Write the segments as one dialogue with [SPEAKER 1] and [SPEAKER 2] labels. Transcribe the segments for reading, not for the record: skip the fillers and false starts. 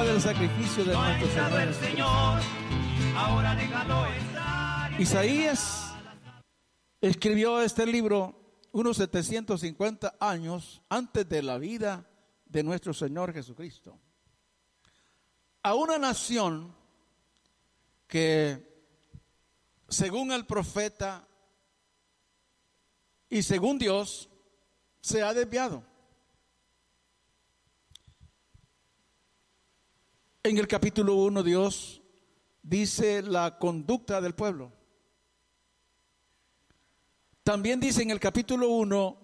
[SPEAKER 1] hablaba del sacrificio de nuestro Señor.
[SPEAKER 2] Ahora déjalo estar.
[SPEAKER 1] Isaías escribió este libro unos 750 años antes de la vida de nuestro Señor Jesucristo, a una nación que, según el profeta y según Dios, se ha desviado. En el capítulo 1 Dios dice la conducta del pueblo. También dice en el capítulo 1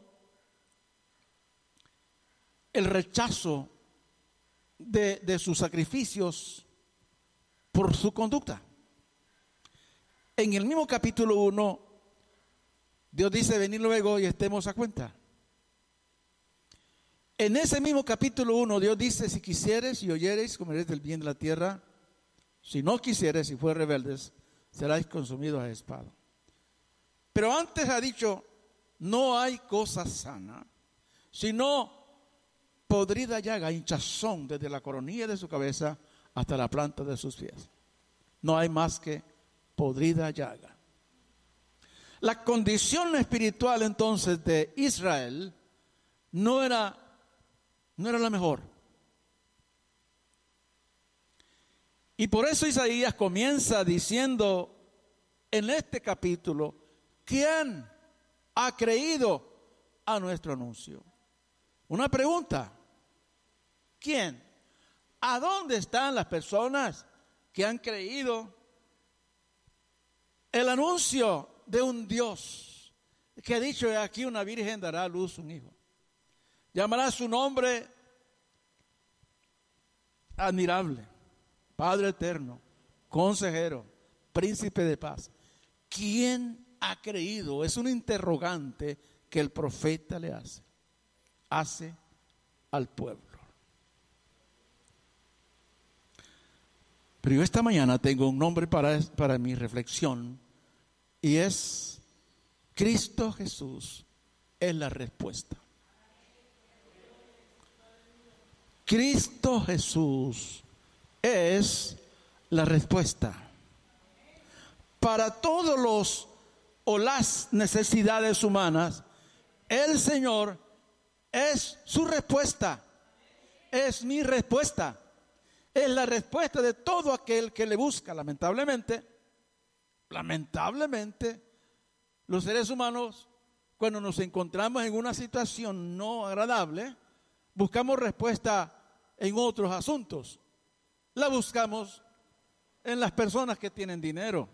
[SPEAKER 1] el rechazo de sus sacrificios por su conducta. En el mismo capítulo 1 Dios dice: venid luego y estemos a cuenta. En ese mismo capítulo 1 Dios dice: si quisieres y oyereis, comeréis del bien de la tierra. Si no quisieres y fueres rebeldes, seráis consumidos a espada. Pero antes ha dicho: no hay cosa sana, sino podrida llaga, hinchazón desde la coronilla de su cabeza hasta la planta de sus pies. No hay más que podrida llaga. La condición espiritual entonces de Israel no era la mejor. Y por eso Isaías comienza diciendo en este capítulo: ¿quién ha creído a nuestro anuncio? Una pregunta: ¿quién? ¿A dónde están las personas que han creído el anuncio de un Dios que ha dicho: aquí una virgen dará a luz un hijo, llamará su nombre admirable, Padre eterno, consejero, príncipe de paz? ¿Quién ha creído? Es un interrogante que el profeta le hace al pueblo. Pero yo esta mañana tengo un nombre para mi reflexión, y es: Cristo Jesús es la respuesta. Cristo Jesús es la respuesta para todos los o las necesidades humanas. El Señor es su respuesta, es mi respuesta, es la respuesta de todo aquel que le busca. Lamentablemente, los seres humanos, cuando nos encontramos en una situación no agradable, buscamos respuesta en otros asuntos. La buscamos en las personas que tienen dinero.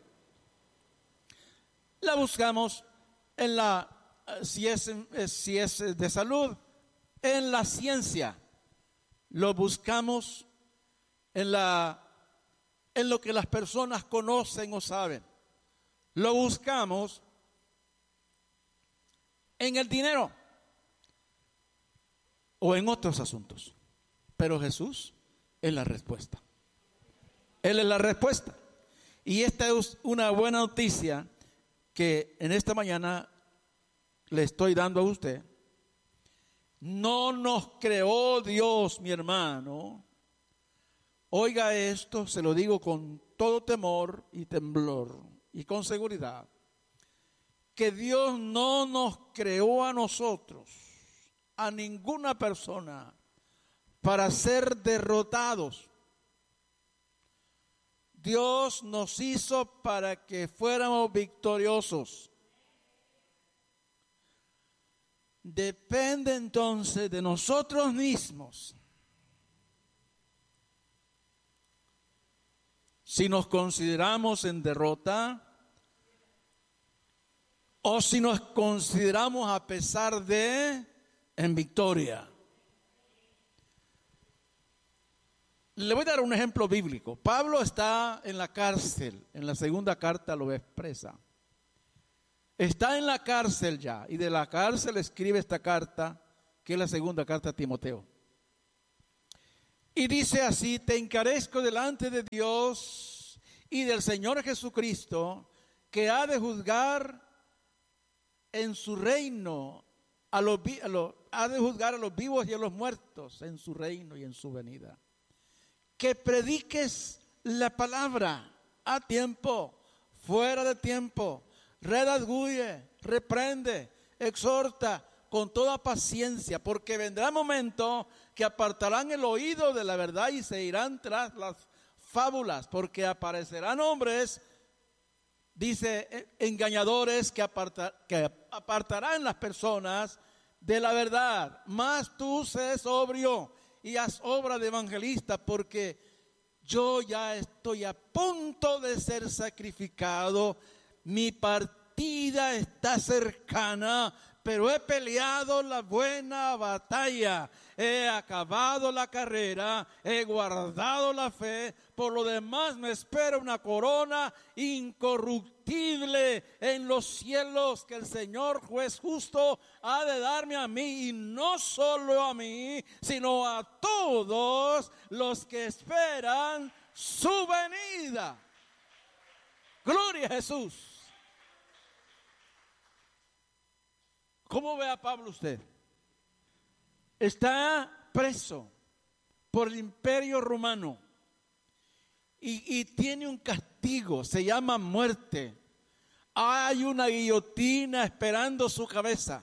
[SPEAKER 1] La buscamos en si es de salud, en la ciencia. Lo buscamos en lo que las personas conocen o saben. Lo buscamos en el dinero o en otros asuntos. Pero Jesús es la respuesta. Él es la respuesta. Y esta es una buena noticia que en esta mañana le estoy dando a usted. No nos creó Dios, mi hermano. Oiga esto, se lo digo con todo temor y temblor y con seguridad, que Dios no nos creó a nosotros, a ninguna persona, para ser derrotados. Dios nos hizo para que fuéramos victoriosos. Depende entonces de nosotros mismos si nos consideramos en derrota o si nos consideramos a pesar de en victoria. Le voy a dar un ejemplo bíblico. Pablo está en la cárcel, en la segunda carta lo expresa. Está en la cárcel ya, y de la cárcel escribe esta carta, que es la segunda carta a Timoteo. Y dice así: te encarezco delante de Dios y del Señor Jesucristo, que ha de juzgar en su reino ha de juzgar a los vivos y a los muertos en su reino y en su venida. que prediques la palabra a tiempo, fuera de tiempo, redarguye, reprende, exhorta con toda paciencia, porque vendrá momento que apartarán el oído de la verdad y se irán tras las fábulas, porque aparecerán hombres, dice, engañadores que apartarán las personas de la verdad. Mas tú sé sobrio y haz obra de evangelista, porque yo ya estoy a punto de ser sacrificado, mi partida está cercana, pero he peleado la buena batalla, he acabado la carrera, he guardado la fe, por lo demás me espera una corona incorruptible en los cielos que el Señor juez justo ha de darme a mí, y no solo a mí, sino a todos los que esperan su venida. Gloria a Jesús. ¿Cómo ve a Pablo usted? Está preso por el imperio romano y tiene un castigo, se llama muerte. Hay una guillotina esperando su cabeza,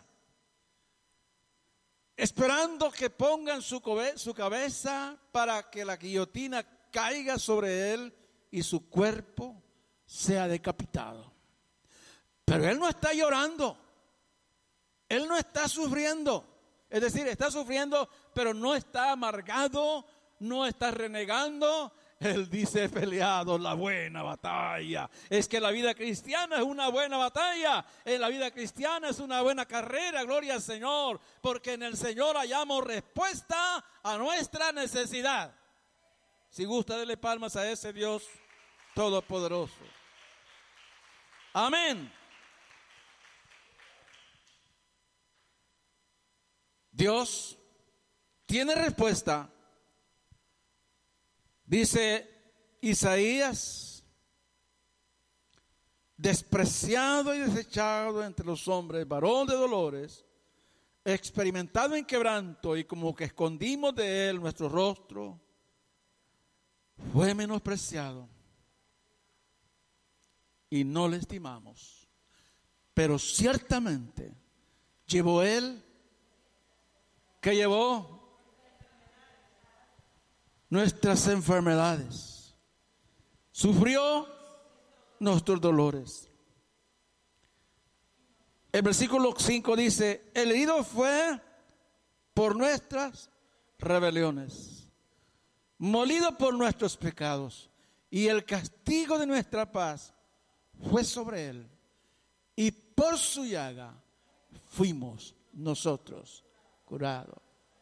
[SPEAKER 1] esperando que pongan su cabeza para que la guillotina caiga sobre él y su cuerpo sea decapitado. Pero él no está llorando. Él no está sufriendo, es decir, está sufriendo, pero no está amargado, no está renegando. Él dice, he peleado la buena batalla. Es que la vida cristiana es una buena batalla, en la vida cristiana es una buena carrera, gloria al Señor, porque en el Señor hallamos respuesta a nuestra necesidad. Si gusta, dele palmas a ese Dios todopoderoso. Amén. Dios tiene respuesta. Dice Isaías, despreciado y desechado entre los hombres, varón de dolores, experimentado en quebranto, y como que escondimos de él nuestro rostro, fue menospreciado y no le estimamos. Pero ciertamente llevó él, que llevó nuestras enfermedades, sufrió nuestros dolores. El versículo 5 dice, el herido fue por nuestras rebeliones, molido por nuestros pecados, y el castigo de nuestra paz fue sobre él, y por su llaga fuimos nosotros curados.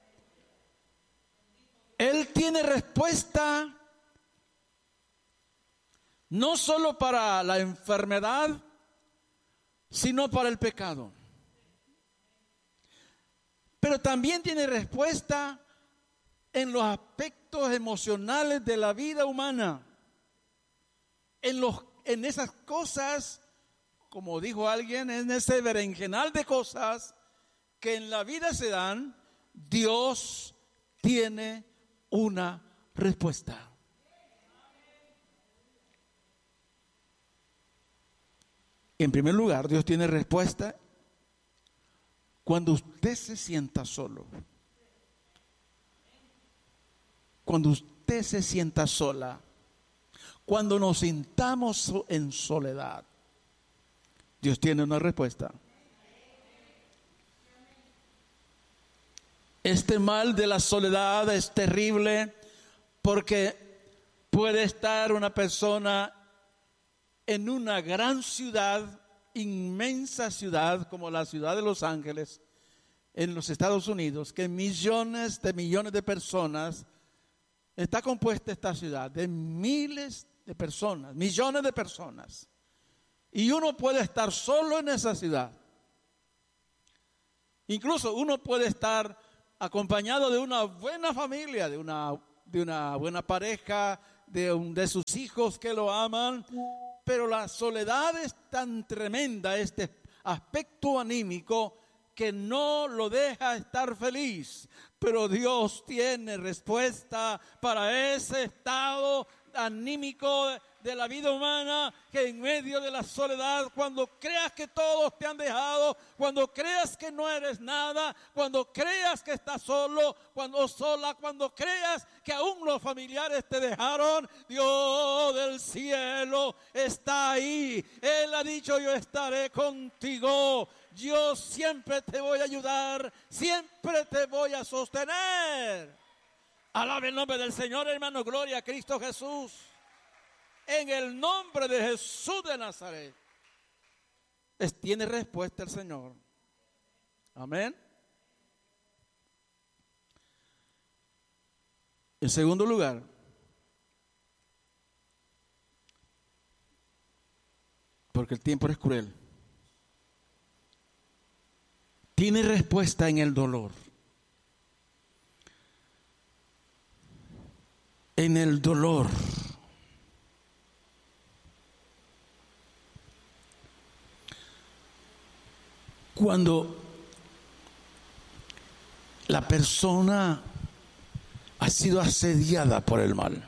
[SPEAKER 1] Él tiene respuesta no solo para la enfermedad, sino para el pecado. Pero también tiene respuesta en los aspectos emocionales de la vida humana. En esas cosas, como dijo alguien, en ese berenjenal de cosas que en la vida se dan, Dios tiene una respuesta. En primer lugar, Dios tiene respuesta cuando usted se sienta solo. Cuando usted se sienta sola, cuando nos sintamos en soledad, Dios tiene una respuesta. Este mal de la soledad es terrible porque puede estar una persona en una gran ciudad, inmensa ciudad como la ciudad de Los Ángeles, en los Estados Unidos, que millones de personas, está compuesta esta ciudad de miles de personas, millones de personas. Y uno puede estar solo en esa ciudad. Incluso uno puede estar acompañado de una buena familia, de una buena pareja, de sus hijos que lo aman, pero la soledad es tan tremenda, este aspecto anímico, que no lo deja estar feliz. Pero Dios tiene respuesta para ese estado anímico de la vida humana, que en medio de la soledad, cuando creas que todos te han dejado, cuando creas que no eres nada, cuando creas que estás solo, cuando sola, cuando creas que aún los familiares te dejaron, Dios del cielo está ahí. Él ha dicho: yo estaré contigo, yo siempre te voy a ayudar, siempre te voy a sostener. Alabe el nombre del Señor, hermano. Gloria a Cristo Jesús. En el nombre de Jesús de Nazaret. Tiene respuesta el Señor. Amén. En segundo lugar, porque el tiempo es cruel, tiene respuesta en el dolor. En el dolor. Cuando la persona ha sido asediada por el mal.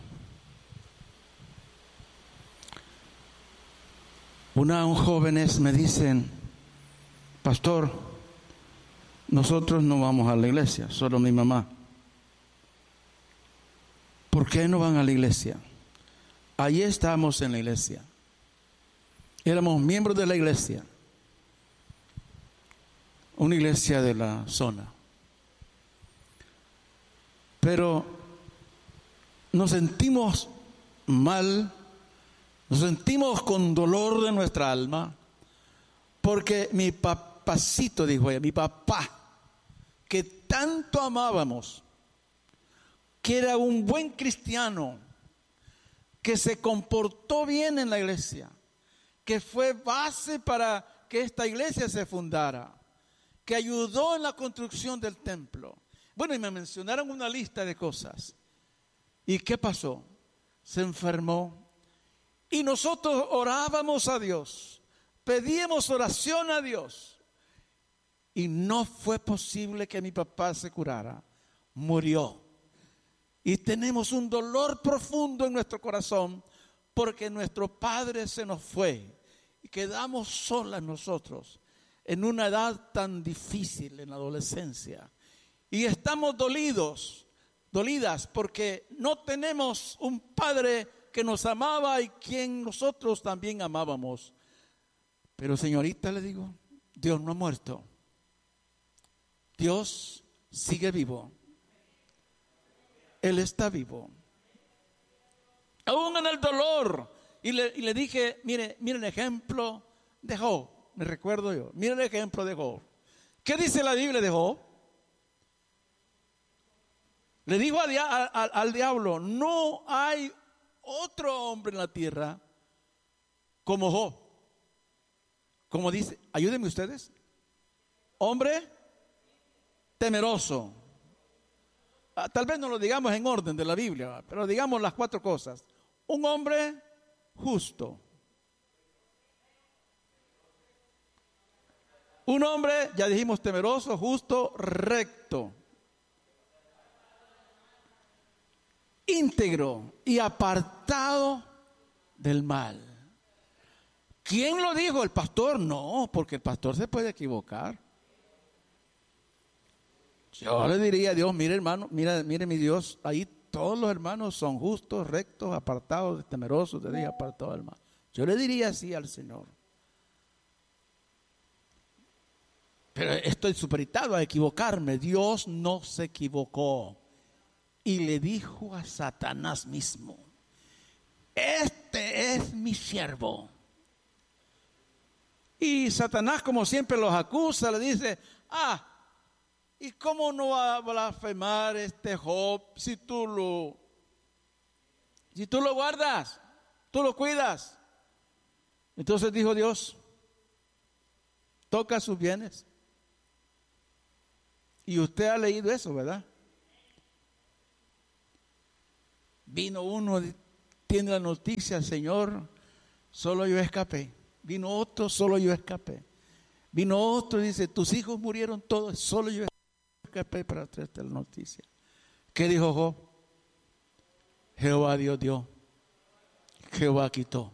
[SPEAKER 1] Unos jóvenes me dicen: pastor, nosotros no vamos a la iglesia, solo mi mamá. ¿Por qué no van a la iglesia? Allí estábamos en la iglesia. Éramos miembros de la iglesia. Una iglesia de la zona. Pero nos sentimos mal, nos sentimos con dolor de nuestra alma, porque mi papacito, dijo ella, mi papá, que tanto amábamos, que era un buen cristiano, que se comportó bien en la iglesia, que fue base para que esta iglesia se fundara, que ayudó en la construcción del templo. Bueno, y me mencionaron una lista de cosas. ¿Y qué pasó? Se enfermó. Y nosotros orábamos a Dios, pedíamos oración a Dios. Y no fue posible que mi papá se curara. Murió. Y tenemos un dolor profundo en nuestro corazón, porque nuestro padre se nos fue. Y quedamos solas nosotros en una edad tan difícil, en la adolescencia. Y estamos dolidas, porque no tenemos un padre que nos amaba y quien nosotros también amábamos. Pero señorita, le digo, Dios no ha muerto. Dios sigue vivo. Él está vivo. Aún en el dolor. Y le dije: mire el ejemplo de Job. Me recuerdo yo. Mire el ejemplo de Job. ¿Qué dice la Biblia de Job? Le dijo al diablo: no hay otro hombre en la tierra como Job. Como dice, ayúdenme ustedes. Hombre temeroso. Tal vez no lo digamos en orden de la Biblia, pero digamos las 4 cosas. Un hombre justo. Un hombre, ya dijimos, temeroso, justo, recto, íntegro y apartado del mal. ¿Quién lo dijo? ¿El pastor? No, porque el pastor se puede equivocar. Yo le diría a Dios: mire hermano, mire mi Dios, ahí todos los hermanos son justos, rectos, apartados, temerosos de Dios, apartados del mal. Yo le diría así al Señor. Pero estoy supeditado a equivocarme. Dios no se equivocó. Y le dijo a Satanás mismo: este es mi siervo. Y Satanás, como siempre los acusa, le dice: ¿y cómo no va a blasfemar este Job si tú lo guardas, tú lo cuidas? Entonces dijo Dios: toca sus bienes. Y usted ha leído eso, ¿verdad? Vino uno, tiene la noticia: Señor, solo yo escapé. Vino otro: solo yo escapé. Vino otro y dice, tus hijos murieron todos, solo yo escapé para traerte la noticia. ¿Qué dijo Job? Jehová Dios dio, Jehová quitó.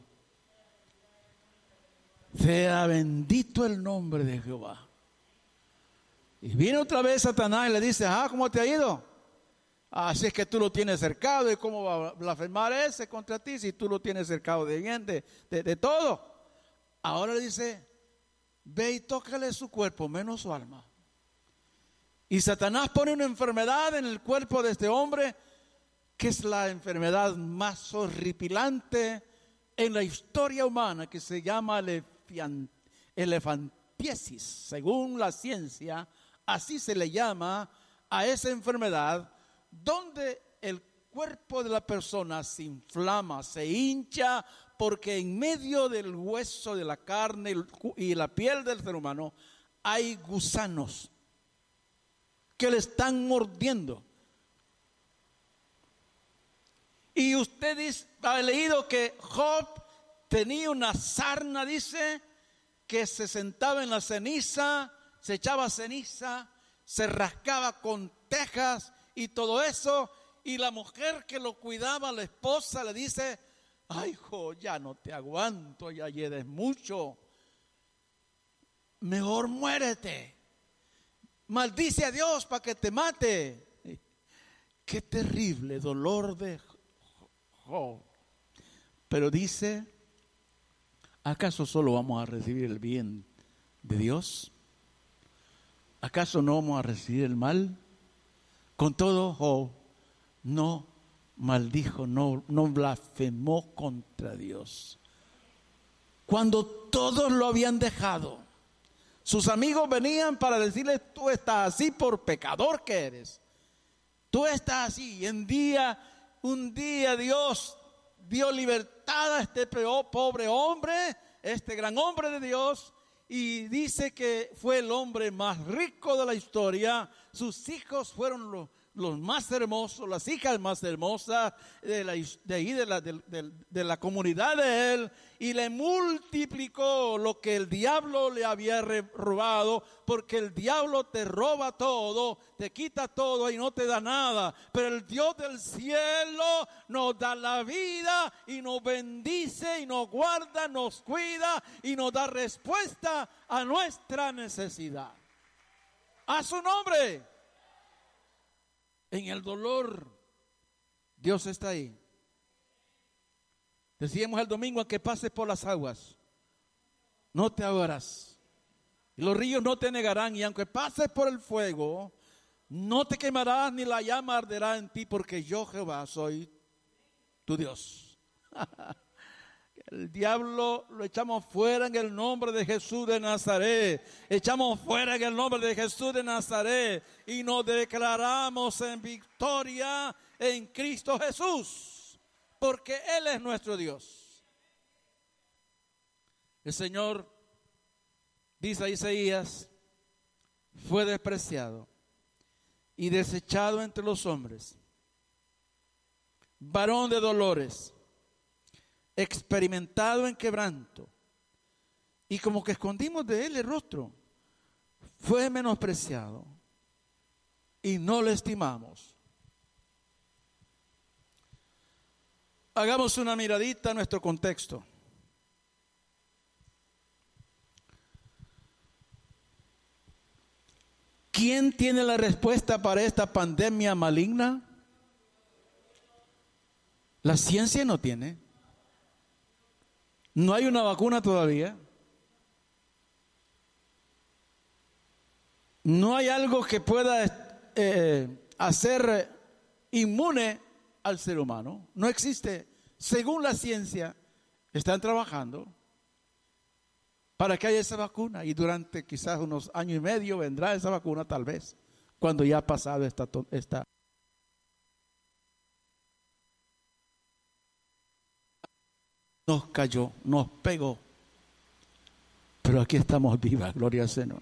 [SPEAKER 1] Sea bendito el nombre de Jehová. Y viene otra vez Satanás y le dice, ¿cómo te ha ido? Así es que tú lo tienes cercado, ¿y cómo va a blasfemar ese contra ti si tú lo tienes cercado de bien, de todo? Ahora le dice, ve y tócale su cuerpo, menos su alma. Y Satanás pone una enfermedad en el cuerpo de este hombre, que es la enfermedad más horripilante en la historia humana, que se llama elefantiasis. Según la ciencia, así se le llama a esa enfermedad, donde el cuerpo de la persona se inflama, se hincha, porque en medio del hueso, de la carne y la piel del ser humano hay gusanos que le están mordiendo. Y usted ha leído que Job tenía una sarna, dice, que se sentaba en la ceniza, se echaba ceniza, se rascaba con tejas y todo eso, y la mujer que lo cuidaba, la esposa, le dice, ay, hijo, ya no te aguanto, ya lleves mucho, mejor muérete, maldice a Dios para que te mate. Qué terrible dolor de Job. Pero dice, ¿acaso solo vamos a recibir el bien de Dios? ¿Acaso no vamos a recibir el mal? Con todo, Job no maldijo, no blasfemó contra Dios. Cuando todos lo habían dejado, sus amigos venían para decirle, tú estás así por pecador que eres. Tú estás así. Y un día Dios dio libertad a este pobre hombre, este gran hombre de Dios, y dice que fue el hombre más rico de la historia. Sus hijos fueron los más hermosos, las hijas más hermosas de la comunidad de él, y le multiplicó lo que el diablo le había robado, porque el diablo te roba todo, te quita todo y no te da nada, pero el Dios del cielo nos da la vida y nos bendice y nos guarda, nos cuida y nos da respuesta a nuestra necesidad. A su nombre. En el dolor, Dios está ahí. Decíamos el domingo, aunque pases por las aguas, no te ahogarás. Y los ríos no te negarán. Y aunque pases por el fuego, no te quemarás, ni la llama arderá en ti, porque yo, Jehová, soy tu Dios. El diablo lo echamos fuera en el nombre de Jesús de Nazaret. Echamos fuera en el nombre de Jesús de Nazaret y nos declaramos en victoria en Cristo Jesús, porque Él es nuestro Dios. El Señor, dice Isaías, fue despreciado y desechado entre los hombres, varón de dolores, experimentado en quebranto, y como que escondimos de él el rostro. Fue menospreciado y no lo estimamos. Hagamos una miradita a nuestro contexto. ¿Quién tiene la respuesta para esta pandemia maligna? La ciencia no tiene. No hay una vacuna todavía. No hay algo que pueda hacer inmune al ser humano. No existe. Según la ciencia, están trabajando para que haya esa vacuna. Y durante quizás unos años y medio vendrá esa vacuna, tal vez, cuando ya ha pasado esta nos cayó, nos pegó, pero aquí estamos vivas, gloria al Señor.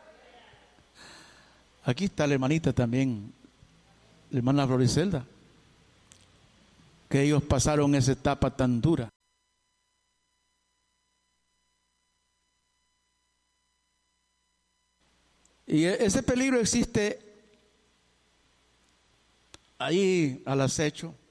[SPEAKER 1] Aquí está la hermanita también, la hermana Floricelda, que ellos pasaron esa etapa tan dura. Y ese peligro existe ahí al acecho.